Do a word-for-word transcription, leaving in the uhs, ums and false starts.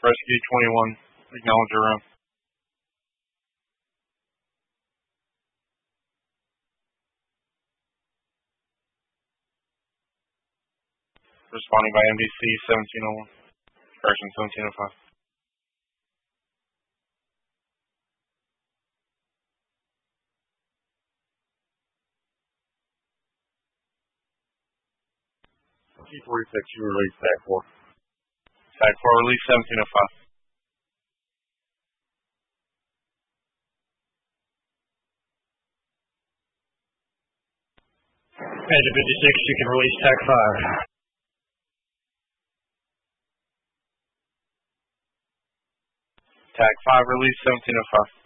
Rescue twenty-one, acknowledge your room. Responding by M D C seventeen oh one, correction seventeen oh five. T forty-six, you release Tag four. Tag four, release seventeen oh five. Agent fifty-six, you can release Tag five. Tag five, release seventeen oh five.